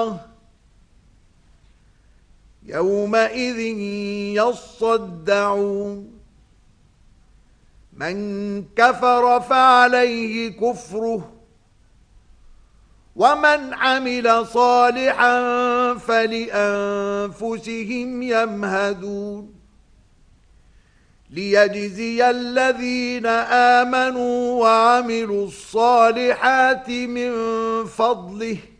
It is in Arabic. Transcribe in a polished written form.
الله يومئذ يصدعون من كفر فعليه كفره ومن عمل صالحا فلأنفسهم يمهدون ليجزي الذين آمنوا وعملوا الصالحات من فضله